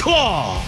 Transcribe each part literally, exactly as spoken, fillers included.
Claw.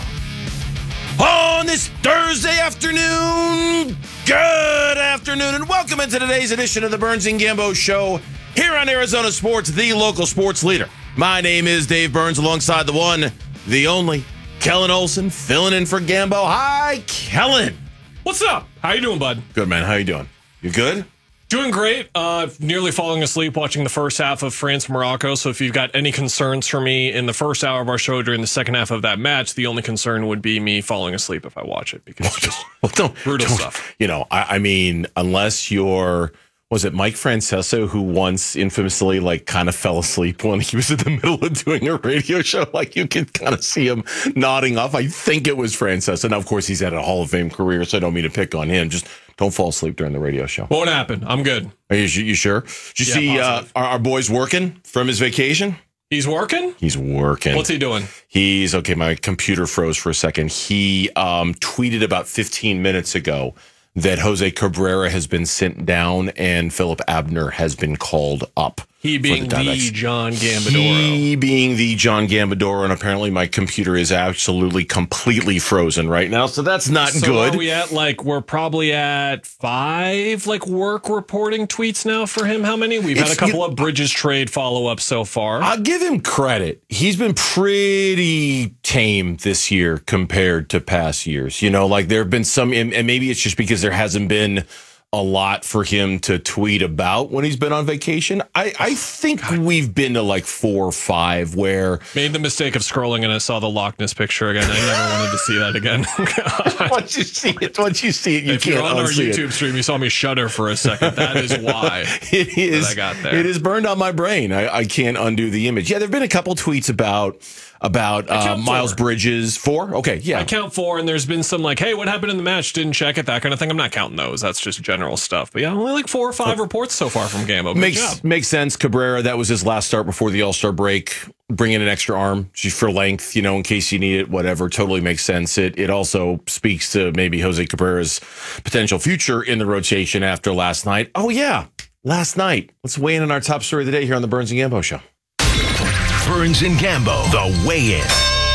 On this Thursday afternoon, good afternoon, and welcome into today's edition of the Burns and Gambo Show here on Arizona Sports, the local sports leader. My name is Dave Burns, alongside the one, the only, Kellen Olson, filling in for Gambo. Hi, Kellen. What's up? How you doing, bud? Good, man. How you doing? You good? Doing great. Uh, nearly falling asleep watching the first half of France-Morocco. So if you've got any concerns for me in the first hour of our show during the second half of that match, the only concern would be me falling asleep if I watch it, because it's just well, don't, brutal don't, stuff. You know, I, I mean, unless you're, was it Mike Francesa who once infamously like kind of fell asleep when he was in the middle of doing a radio show? Like you can kind of see him nodding off. I think it was Francesa. Now, of course, he's had a Hall of Fame career, so I don't mean to pick on him. Just don't fall asleep during the radio show. Won't happen. I'm good. Are you, you sure? Did you yeah, see uh, our, our boys working from his vacation? He's working? He's working. What's he doing? He's, okay, my computer froze for a second. He um, tweeted about fifteen minutes ago that Jose Cabrera has been sent down and Philip Abner has been called up. He being the, the John Gambadoro. He being the John Gambadoro, and apparently my computer is absolutely completely frozen right now, so that's not so good. Are we at, like, we're probably at five, like, work reporting tweets now for him? How many? We've it's, had a couple you, of Bridges trade follow-ups so far. I'll give him credit. He's been pretty tame this year compared to past years. You know, like, there have been some, and maybe it's just because there hasn't been a lot for him to tweet about when he's been on vacation. I, I think we've been to like four or five where... Made the mistake of scrolling and I saw the Loch Ness picture again. I never wanted to see that again. Once you see it, once you see it, you if can't you're on our YouTube it. stream, you saw me shudder for a second. That is why it is, I got there. It is burned on my brain. I, I can't undo the image. Yeah, there have been a couple tweets about... About uh, Miles Bridges. Four? Okay, yeah. I count four, and there's been some like, hey, what happened in the match? Didn't check it, that kind of thing. I'm not counting those. That's just general stuff. But yeah, only like four or five reports so far from Gambo. Good makes job. Makes sense. Cabrera, that was his last start before the All-Star break. Bring in an extra arm just for length, you know, in case you need it, whatever. Totally makes sense. It it also speaks to maybe Jose Cabrera's potential future in the rotation after last night. Oh, yeah, last night. Let's weigh in on our top story of the day here on the Burns and Gambo Show. Burns and Gambo, the weigh-in.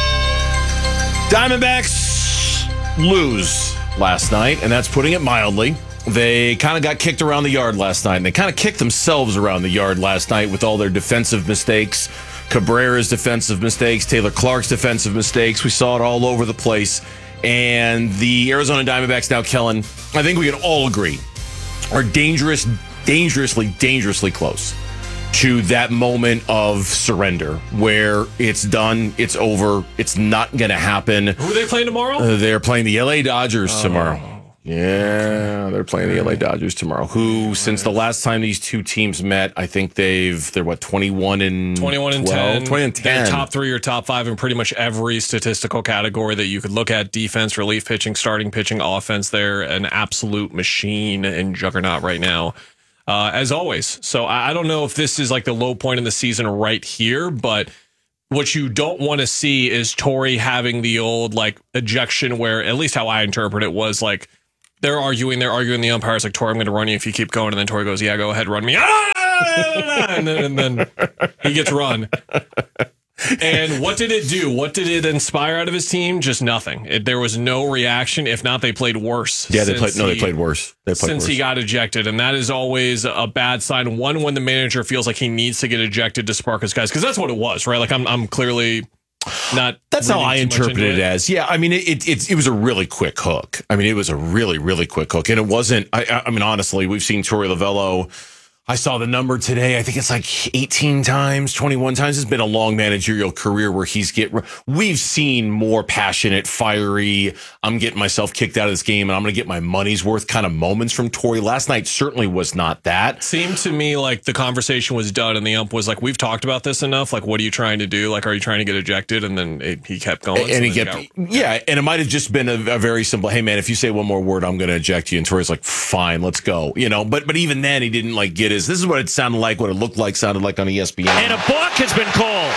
Diamondbacks lose last night, and that's putting it mildly. They kind of got kicked around the yard last night, and they kind of kicked themselves around the yard last night with all their defensive mistakes. Cabrera's defensive mistakes, Taylor Clark's defensive mistakes. We saw it all over the place. And the Arizona Diamondbacks now, Kellen, I think we can all agree, are dangerous, dangerously, dangerously close to that moment of surrender where it's done, it's over, it's not going to happen. Who are they playing tomorrow? Uh, they're playing the L A Dodgers oh. tomorrow. Yeah, they're playing the L A Dodgers tomorrow. Who, since the last time these two teams met, I think they've they're what twenty-one and twenty-one and ten, twenty and ten. They're top three or top five in pretty much every statistical category that you could look at: defense, relief pitching, starting pitching, offense. They're an absolute machine and juggernaut right now. Uh, as always. So I don't know if this is like the low point in the season right here, but what you don't want to see is Torey having the old like ejection where, at least how I interpret it, was like they're arguing, they're arguing the umpires like, Torey, I'm going to run you if you keep going. And then Torey goes, yeah, go ahead, run me. And then, and then he gets run. And what did it do? What did it inspire out of his team? Just nothing. It, there was no reaction. If not, they played worse. Yeah, they played. No, they played worse. They played since worse. he got ejected, and that is always a bad sign. One, when the manager feels like he needs to get ejected to spark his guys, because that's what it was, right? Like I'm, I'm clearly not. That's how I interpreted it as. Yeah, I mean, it, it it was a really quick hook. I mean, it was a really really quick hook, and it wasn't. I, I mean, honestly, we've seen Torey Lovullo. I saw the number today. I think it's like eighteen times, twenty-one times. It's been a long managerial career where he's get. We've seen more passionate, fiery, I'm getting myself kicked out of this game and I'm going to get my money's worth kind of moments from Torey. Last night certainly was not that. Seemed to me like the conversation was done and the ump was like, we've talked about this enough. Like, what are you trying to do? Like, are you trying to get ejected? And then it, he kept going. And, and he kept, got, yeah. And it might have just been a, a very simple, hey man, if you say one more word, I'm going to eject you. And Torey's like, fine, let's go. You know, but, but even then he didn't like get his, this is what it sounded like, what it looked like, sounded like on E S P N. And a balk has been called.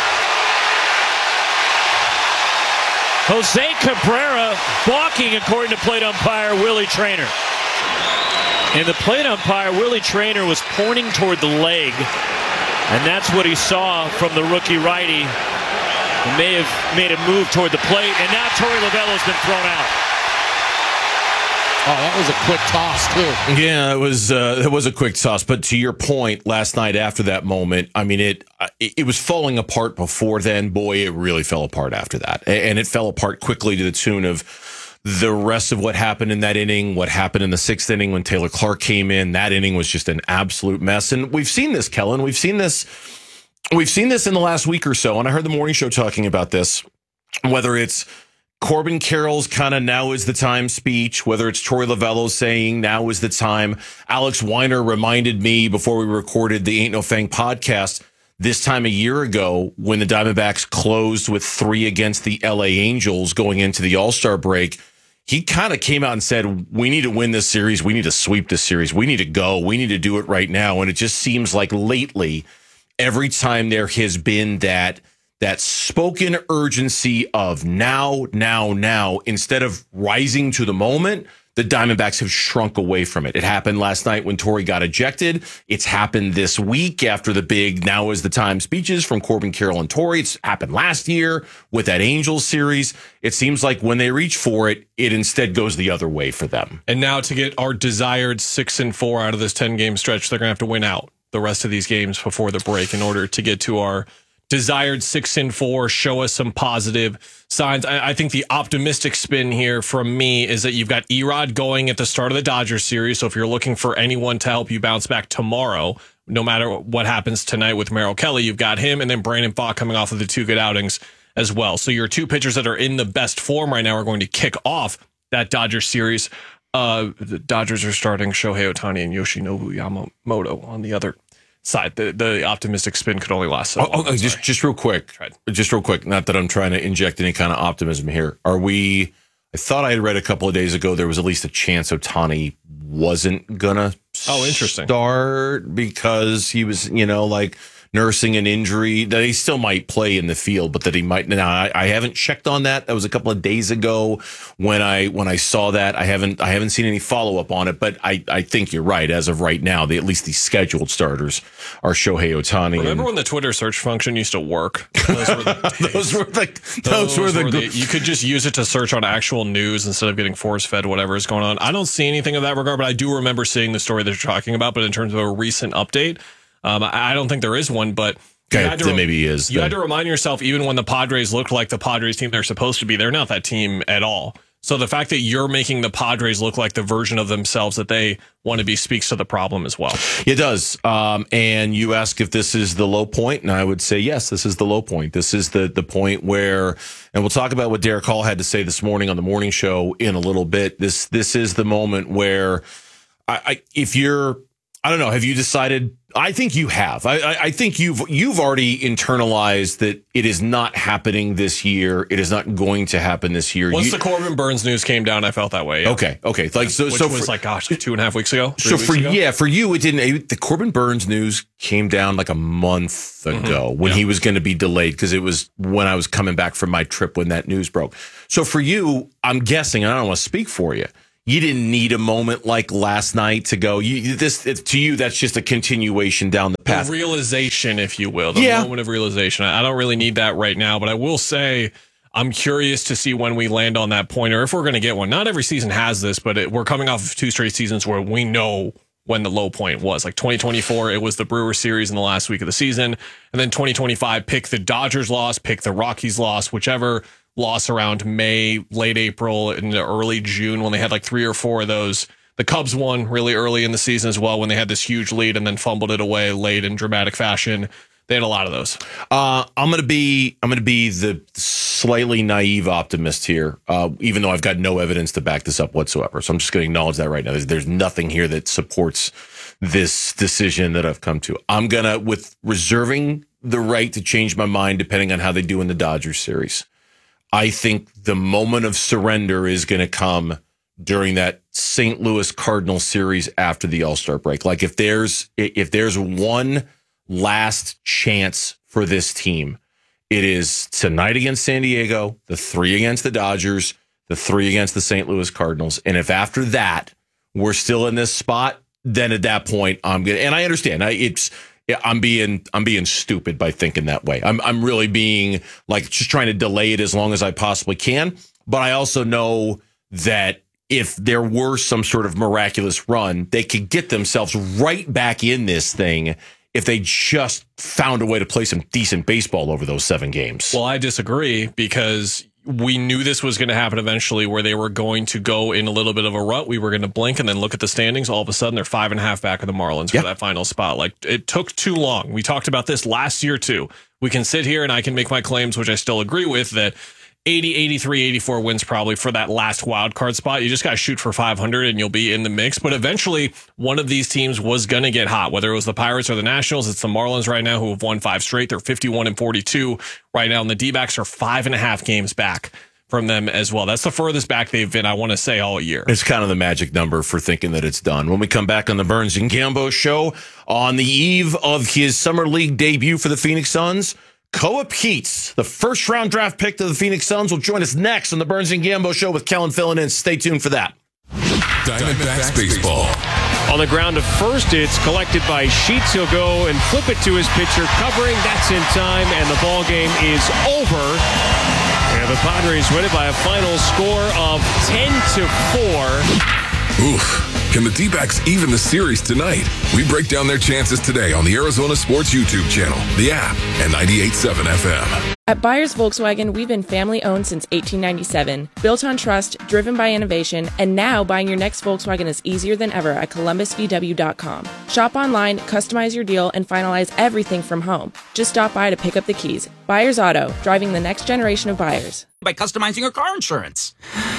Jose Cabrera balking, according to plate umpire Willie Trainer. And the plate umpire, Willie Trainer, was pointing toward the leg. And that's what he saw from the rookie righty. and may have made a move toward the plate, and now Torey Lovullo's been thrown out. Oh, that was a quick toss, too. Yeah, it was uh, it was a quick toss. But to your point, last night after that moment, I mean, it it, it was falling apart before then. Boy, it really fell apart after that. And it fell apart quickly to the tune of the rest of what happened in that inning, what happened in the sixth inning when Taylor Clark came in. That inning was just an absolute mess. And we've seen this, Kellen. We've seen this. We've seen this in the last week or so. And I heard the morning show talking about this, whether it's Corbin Carroll's kind of now is the time speech, whether it's Torey Lovullo saying now is the time. Alex Weiner reminded me before we recorded the Ain't No Fang podcast this time a year ago when the Diamondbacks closed with three against the L A Angels going into the All-Star break. He kind of came out and said, we need to win this series. We need to sweep this series. We need to go. We need to do it right now. And it just seems like lately, every time there has been that that spoken urgency of now, now, now, instead of rising to the moment, the Diamondbacks have shrunk away from it. It happened last night when Torey got ejected. It's happened this week after the big now is the time speeches from Corbin Carroll and Torey. It's happened last year with that Angels series. It seems like when they reach for it, it instead goes the other way for them. And now to get our desired six and four out of this ten game stretch, they're going to have to win out the rest of these games before the break in order to get to our desired six and four, show us some positive signs. I, I think the optimistic spin here from me is that you've got Erod going at the start of the Dodgers series. So if you're looking for anyone to help you bounce back tomorrow, no matter what happens tonight with Merrill Kelly, you've got him, and then Brandon Pfaadt coming off of the two good outings as well. So your two pitchers that are in the best form right now are going to kick off that Dodgers series. Uh, the Dodgers are starting Shohei Ohtani and Yoshinobu Yamamoto on the other side. The the optimistic spin could only last so long. Oh, oh, just just real quick, Tried. just real quick. Not that I'm trying to inject any kind of optimism here. Are we? I thought I had read a couple of days ago there was at least a chance Ohtani wasn't gonna. Oh, interesting. Start because he was, you know, like nursing an injury that he still might play in the field, but that he might. Now I, I haven't checked on that. That was a couple of days ago when I when I saw that. I haven't I haven't seen any follow up on it, but I, I think you're right. As of right now, the, at least the scheduled starters are Shohei Ohtani. Remember and, when the Twitter search function used to work? Those were the days. those were the those, Those were the, were the you could just use it to search on actual news instead of getting force fed whatever is going on. I don't see anything of that regard, but I do remember seeing the story that you're talking about. But in terms of a recent update, um, I, I don't think there is one. But Okay, had to, then maybe he is. You then. had to remind yourself, even when the Padres looked like the Padres team they're supposed to be, they're not that team at all. So the fact that you're making the Padres look like the version of themselves that they want to be speaks to the problem as well. It does. Um, and you ask if this is the low point, and I would say yes, this is the low point. This is the the point where, and we'll talk about what Derek Hall had to say this morning on the morning show in a little bit. This this is the moment where, I, I if you're, I don't know, have you decided? I think you have. I, I, I think you've you've already internalized that it is not happening this year. It is not going to happen this year. Once you, the Corbin Burns news came down, I felt that way. Yeah. Okay, okay. Like so, Which so was for, like, gosh, two and a half weeks ago. So for ago? yeah, for you, it didn't. It, the Corbin Burns news came down like a month ago Mm-hmm. when Yeah. he was going to be delayed because it was when I was coming back from my trip when that news broke. So for you, I'm guessing, and I don't want to speak for you, you didn't need a moment like last night to go. You this it, to you, that's just a continuation down the path. The realization, if you will, the Yeah. moment of realization. I I don't really need that right now, but I will say I'm curious to see when we land on that point, or if we're going to get one. Not every season has this, but it, we're coming off of two straight seasons where we know when the low point was. Like twenty twenty-four, it was the Brewers series in the last week of the season, and then twenty twenty-five, pick the Dodgers loss, pick the Rockies loss, whichever loss around May, late April, and early June when they had like three or four of those. The Cubs won really early in the season as well when they had this huge lead and then fumbled it away late in dramatic fashion. They had a lot of those. Uh, I'm gonna be I'm gonna be the slightly naive optimist here, uh, even though I've got no evidence to back this up whatsoever. So I'm just gonna acknowledge that right now. There's, there's nothing here that supports this decision that I've come to. I'm gonna, with reserving the right to change my mind depending on how they do in the Dodgers series. I think the moment of surrender is going to come during that Saint Louis Cardinals series after the All-Star break. Like if there's if there's one last chance for this team, it is tonight against San Diego, the three against the Dodgers, the three against the Saint Louis Cardinals. And if after that we're still in this spot, then at that point I'm going to, and I understand I, it's yeah, I'm being I'm being stupid by thinking that way. I'm I'm really being like just trying to delay it as long as I possibly can. But I also know that if there were some sort of miraculous run, they could get themselves right back in this thing if they just found a way to play some decent baseball over those seven games. Well, I disagree because we knew this was going to happen eventually where they were going to go in a little bit of a rut. We were going to blink and then look at the standings. All of a sudden, they're five and a half back of the Marlins yeah. for that final spot. Like, it took too long. We talked about this last year, too. We can sit here and I can make my claims, which I still agree with, that eighty, eighty-three, eighty-four wins probably for that last wild card spot. You just got to shoot for five hundred and you'll be in the mix. But eventually, one of these teams was going to get hot, whether it was the Pirates or the Nationals. It's the Marlins right now who have won five straight. They're fifty-one and forty-two right now. And the D-backs are five and a half games back from them as well. That's the furthest back they've been, I want to say, all year. It's kind of the magic number for thinking that it's done. When we come back on the Burns and Gambo show, on the eve of his summer league debut for the Phoenix Suns, Koa Peets, the first round draft pick of the Phoenix Suns, will join us next on the Burns and Gambo show with Kellen filling in. Stay tuned for that. Diamondbacks baseball. On the ground to first, it's collected by Sheets. He'll go and flip it to his pitcher, covering. That's in time, and the ball game is over. And the Padres win it by a final score of ten to four. Oof. Can the D-backs even the series tonight? We break down their chances today on the Arizona Sports YouTube channel, the app, and ninety-eight point seven F M. At Byers Volkswagen, we've been family-owned since eighteen ninety-seven, built on trust, driven by innovation, and now buying your next Volkswagen is easier than ever at Columbus V W dot com. Shop online, customize your deal, and finalize everything from home. Just stop by to pick up the keys. Byers Auto, driving the next generation of buyers. By customizing your car insurance.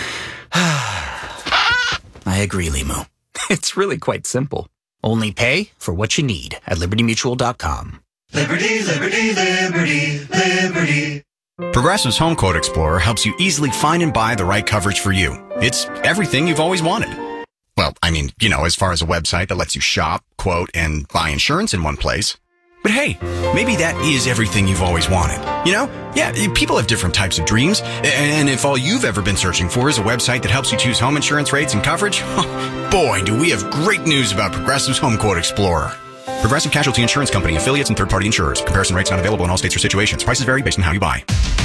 I agree, Limu. It's really quite simple. Only pay for what you need at Liberty Mutual dot com. Liberty, Liberty, Liberty, Liberty. Progressive's Home Quote Explorer helps you easily find and buy the right coverage for you. It's everything you've always wanted. Well, I mean, you know, as far as a website that lets you shop, quote, and buy insurance in one place. But hey, maybe that is everything you've always wanted. You know? Yeah, people have different types of dreams. And if all you've ever been searching for is a website that helps you choose home insurance rates and coverage, boy, do we have great news about Progressive's Home Quote Explorer. Progressive Casualty Insurance Company, affiliates, and third-party insurers. Comparison rates not available in all states or situations. Prices vary based on how you buy.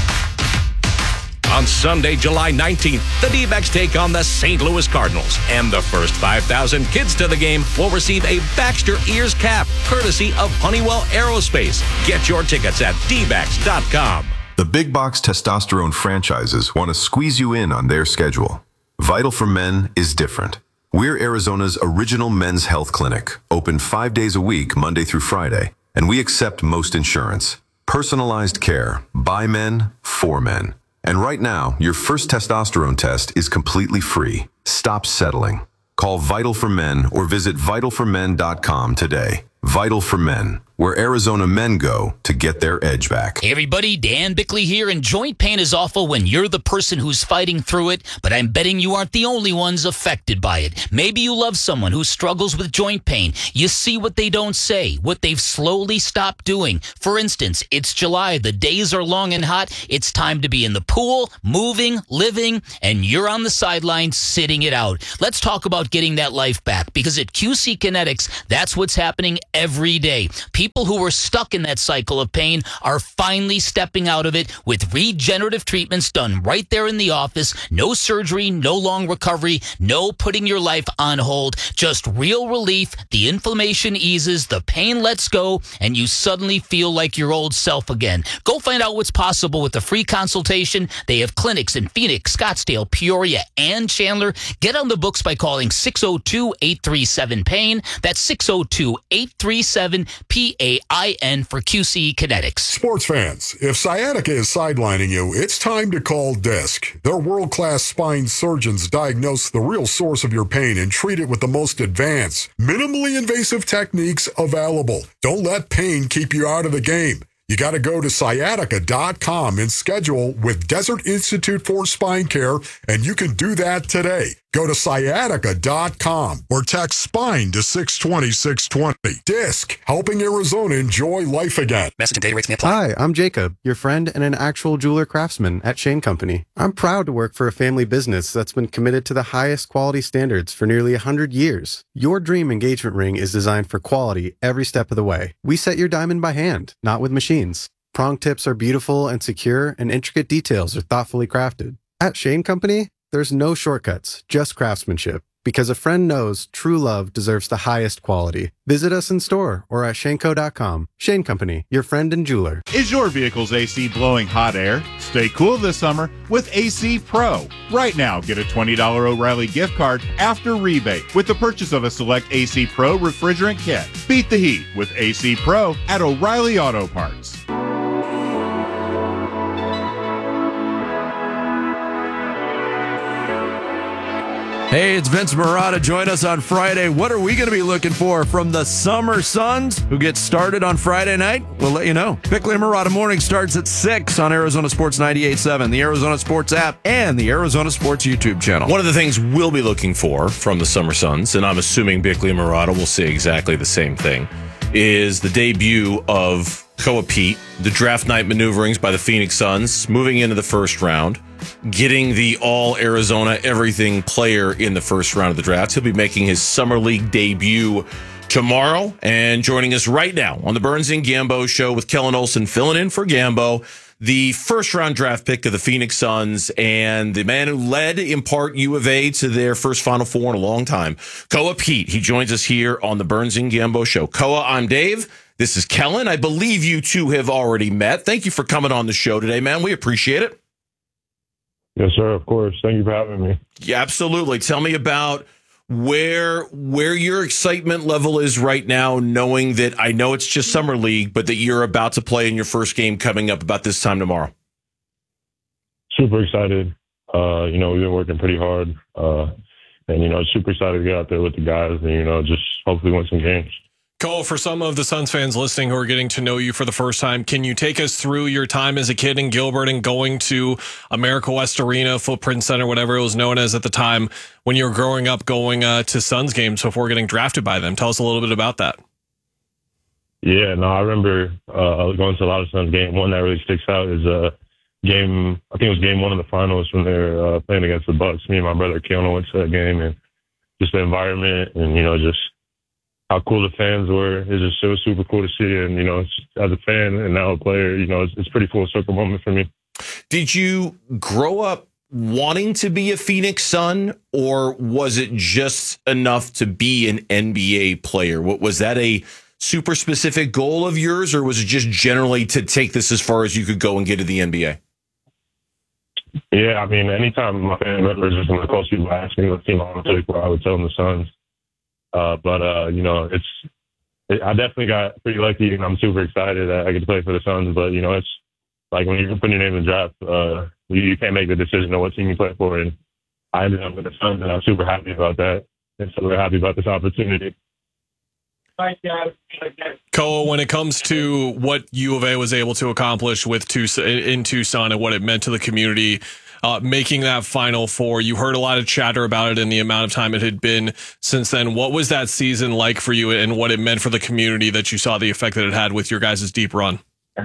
On Sunday, July nineteenth, the D-backs take on the Saint Louis Cardinals. And the first five thousand kids to the game will receive a Baxter Ears cap, courtesy of Honeywell Aerospace. Get your tickets at D backs dot com. The big box testosterone franchises want to squeeze you in on their schedule. Vital for Men is different. We're Arizona's original men's health clinic, open five days a week, Monday through Friday, and we accept most insurance. Personalized care, by men, for men. And right now, your first testosterone test is completely free. Stop settling. Call Vital for Men or visit vital for men dot com today. Vital for Men, where Arizona men go to get their edge back. Hey everybody, Dan Bickley here, and joint pain is awful when you're the person who's fighting through it, but I'm betting you aren't the only ones affected by it. Maybe you love someone who struggles with joint pain. You see what they don't say, what they've slowly stopped doing. For instance, it's July, the days are long and hot, it's time to be in the pool, moving, living, and you're on the sidelines sitting it out. Let's talk about getting that life back, because at Q C Kinetics, that's what's happening every day. People who were stuck in that cycle of pain are finally stepping out of it with regenerative treatments done right there in the office. No surgery, no long recovery, no putting your life on hold. Just real relief. The inflammation eases, the pain lets go, and you suddenly feel like your old self again. Go find out what's possible with a free consultation. They have clinics in Phoenix, Scottsdale, Peoria, and Chandler. Get on the books by calling six oh two, eight three seven, pain. That's six oh two, eight three seven, P A I N for Q C Kinetics. Sports fans, if sciatica is sidelining you, it's time to call Disc. Their world-class spine surgeons diagnose the real source of your pain and treat it with the most advanced, minimally invasive techniques available. Don't let pain keep you out of the game. You got to go to sciatica dot com and schedule with Desert Institute for Spine Care, and you can do that today. Go to sciatica dot com or text SPINE to six twenty, six twenty. Disc, helping Arizona enjoy life again. Message and data rates may apply. Hi, I'm Jacob, your friend and an actual jeweler craftsman at Shane Company. I'm proud to work for a family business that's been committed to the highest quality standards for nearly one hundred years. Your dream engagement ring is designed for quality every step of the way. We set your diamond by hand, not with machines. Prong tips are beautiful and secure, and intricate details are thoughtfully crafted. At Shane Company, there's no shortcuts, just craftsmanship. Because a friend knows true love deserves the highest quality. Visit us in store or at shaneco dot com. Shane Company, your friend and jeweler. Is your vehicle's A C blowing hot air? Stay cool this summer with A C Pro. Right now, get a twenty dollars O'Reilly gift card after rebate with the purchase of a select A C Pro refrigerant kit. Beat the heat with A C Pro at O'Reilly Auto Parts. Hey, it's Vince Marotta. Join us on Friday. What are we going to be looking for from the Summer Suns, who get started on Friday night? We'll let you know. Bickley and Marotta Morning starts at six on Arizona Sports ninety-eight point seven, the Arizona Sports app, and the Arizona Sports YouTube channel. One of the things we'll be looking for from the Summer Suns, and I'm assuming Bickley and Marotta will say exactly the same thing, is the debut of Koa Pete, the draft night maneuverings by the Phoenix Suns, moving into the first round, getting the all-Arizona everything player in the first round of the draft. He'll be making his Summer League debut tomorrow, and joining us right now on the Burns and Gambo show with Kellen Olson filling in for Gambo, the first-round draft pick of the Phoenix Suns and the man who led, in part, U of A to their first Final Four in a long time, Koa Pete. He joins us here on the Burns and Gambo show. Koa, I'm Dave. This is Kellen. I believe you two have already met. Thank you for coming on the show today, man. We appreciate it. Yes, sir. Of course. Thank you for having me. Yeah, absolutely. Tell me about where where your excitement level is right now, knowing that I know it's just Summer League, but that you're about to play in your first game coming up about this time tomorrow. Super excited. Uh, you know, we've been working pretty hard. Uh, and, you know, super excited to get out there with the guys and, you know, just hopefully win some games. Cole, for some of the Suns fans listening who are getting to know you for the first time, can you take us through your time as a kid in Gilbert and going to America West Arena, Footprint Center, whatever it was known as at the time, when you were growing up going uh, to Suns games before getting drafted by them? Tell us a little bit about that. Yeah, no, I remember uh, I was going to a lot of Suns games. One that really sticks out is a uh, game, I think it was game one of the finals when they were uh, playing against the Bucks. Me and my brother Keanu went to that game, and just the environment and, you know, just how cool the fans were. It just it was super cool to see. And, you know, as a fan and now a player, you know, it's, it's a pretty full circle moment for me. Did you grow up wanting to be a Phoenix Sun, or was it just enough to be an N B A player? What was that, a super specific goal of yours, or was it just generally to take this as far as you could go and get to the N B A? Yeah, I mean, anytime my family members or some of the close people ask me what team I want to take, I would tell them the Suns. Uh, but, uh, you know, it's, it, I definitely got pretty lucky, and I'm super excited that I get to play for the Suns. But, you know, it's like when you're putting your name in the draft, uh, you, you can't make the decision on what team you play for. And I ended up with the Suns, and I'm super happy about that. And so we're happy about this opportunity. Thanks, guys. Koa, when it comes to what U of A was able to accomplish with Tucson, in Tucson and what it meant to the community, uh, making that Final Four, you heard a lot of chatter about it and the amount of time it had been since then. What was that season like for you, and what it meant for the community that you saw the effect that it had with your guys' deep run?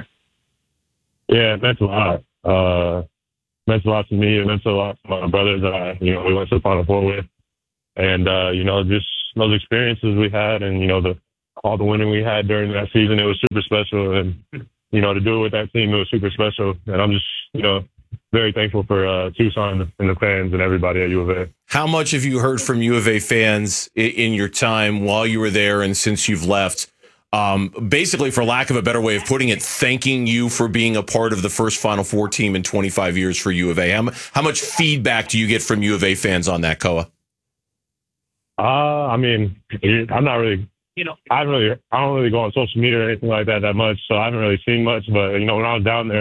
Yeah, it meant a lot. Uh, it meant a lot to me. It meant a lot to my brothers that I, you know, we went to the Final Four with. And, uh, you know, just those experiences we had, and, you know, the all the winning we had during that season, it was super special. And, you know, to do it with that team, it was super special. And I'm just, you know, very thankful for uh, Tucson and the fans and everybody at U of A. How much have you heard from U of A fans in your time while you were there and since you've left? Um, basically, for lack of a better way of putting it, thanking you for being a part of the first Final Four team in twenty-five years for U of A. How, how much feedback do you get from U of A fans on that, Koa? Uh, I mean, I'm not really, you know, I haven't really, I don't really go on social media or anything like that that much, so I haven't really seen much. But, you know, when I was down there,